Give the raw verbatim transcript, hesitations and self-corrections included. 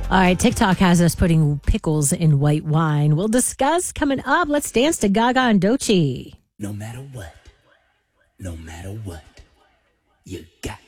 All right, TikTok has us putting pickles in white wine. We'll discuss coming up. Let's dance to Gaga and Doechii. No matter what, no matter what, you got